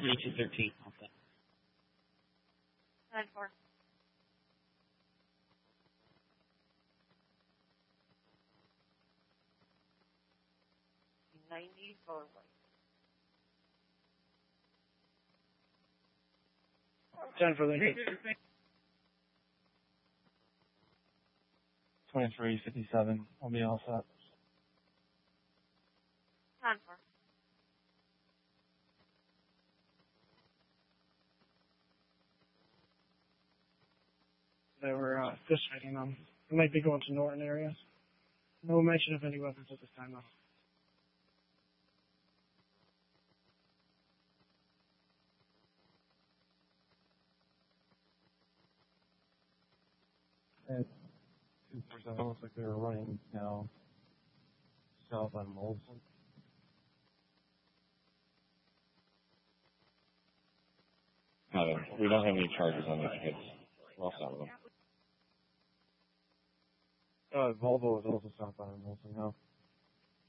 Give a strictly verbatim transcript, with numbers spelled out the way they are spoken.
Ninety-two thirteen. Nine four. Ninety four. Ten for the twenty-three fifty-seven. I'll be all set. Nine four. They were uh, fish fighting them. They might be going to Norton area. No mention of any weapons at this time, though. And two percent looks like they were running now south on Molson. No, we don't have any charges on these kids. Lost out of them. Uh, Volvo is also south on Molson now.